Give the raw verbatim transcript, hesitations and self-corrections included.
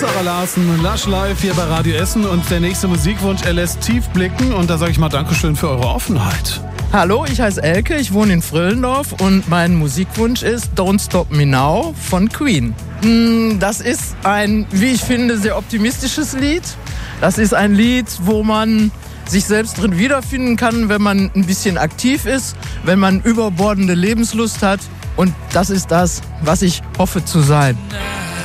Sarah Larsen, Lush Live hier bei Radio Essen und der nächste Musikwunsch, er lässt tief blicken und da sage ich mal Dankeschön für eure Offenheit. Hallo, ich heiße Elke, ich wohne in Frillendorf und mein Musikwunsch ist Don't Stop Me Now von Queen. Das ist ein, wie ich finde, sehr optimistisches Lied. Das ist ein Lied, wo man sich selbst drin wiederfinden kann, wenn man ein bisschen aktiv ist, wenn man überbordende Lebenslust hat und das ist das, was ich hoffe zu sein.